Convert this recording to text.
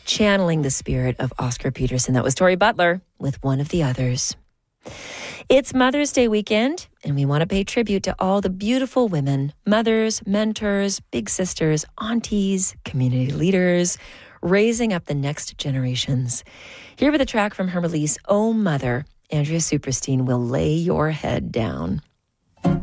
channeling the spirit of Oscar Peterson. That was Tori Butler with One of the Others. It's Mother's Day weekend, and we want to pay tribute to all the beautiful women, mothers, mentors, big sisters, aunties, community leaders, raising up the next generations. Here with a track from her release, Oh Mother, Andrea Superstein will lay your head down.